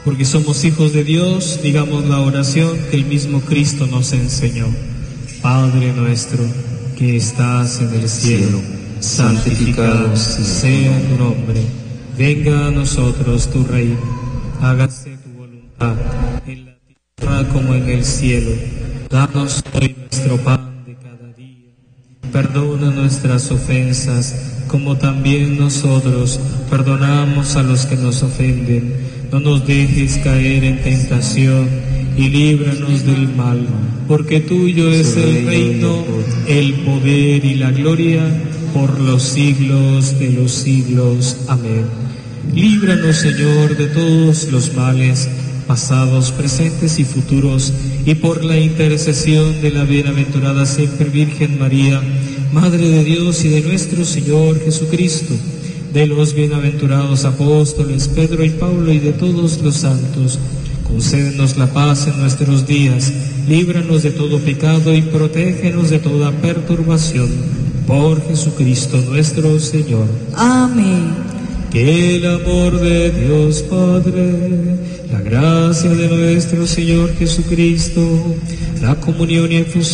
Porque somos hijos de Dios, digamos la oración que el mismo Cristo nos enseñó. Padre nuestro, que estás en el cielo, santificado sea tu nombre. Venga a nosotros tu reino. Hágase tu voluntad, en la tierra como en el cielo. Danos hoy nuestro pan de cada día. Perdona nuestras ofensas, como también nosotros perdonamos a los que nos ofenden. No nos dejes caer en tentación y líbranos del mal, porque tuyo es el reino, el poder y la gloria por los siglos de los siglos. Amén. Líbranos, Señor, de todos los males, pasados, presentes y futuros, y por la intercesión de la bienaventurada siempre Virgen María, Madre de Dios y de nuestro Señor Jesucristo, de los bienaventurados apóstoles Pedro y Pablo y de todos los santos, concédenos la paz en nuestros días, líbranos de todo pecado y protégenos de toda perturbación, por Jesucristo nuestro Señor. Amén. Que el amor de Dios Padre, la gracia de nuestro Señor Jesucristo, la comunión y efusión